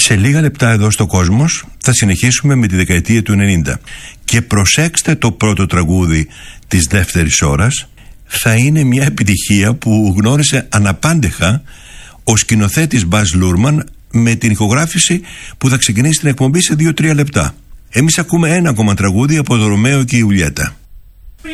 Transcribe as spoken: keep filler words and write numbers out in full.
Σε λίγα λεπτά εδώ στο Κόσμος θα συνεχίσουμε με τη δεκαετία του ενενήντα. Και προσέξτε το πρώτο τραγούδι της δεύτερης ώρας. Θα είναι μια επιτυχία που γνώρισε αναπάντεχα ο σκηνοθέτης Μπαζ Λούρμαν με την ηχογράφηση που θα ξεκινήσει την εκπομπή σε δύο τρία λεπτά. Εμείς ακούμε ένα ακόμα τραγούδι από το Ρωμαίο και η Ιουλιέτα.